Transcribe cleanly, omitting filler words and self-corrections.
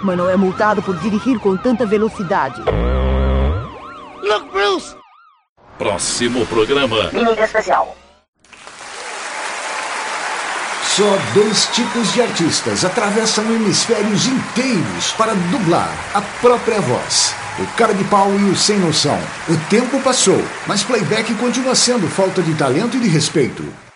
Mas não é multado por dirigir com tanta velocidade. Look, Bruce! Próximo programa. Mímica especial. Só 2 tipos de artistas atravessam hemisférios inteiros para dublar a própria voz. O cara de pau e o sem noção. O tempo passou, mas playback continua sendo falta de talento e de respeito.